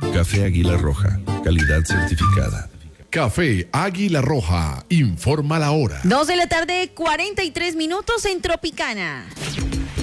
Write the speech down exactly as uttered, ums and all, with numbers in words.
Café Águila Roja, calidad certificada. Café Águila Roja, informa la hora. Dos de la tarde, cuarenta y tres minutos en Tropicana.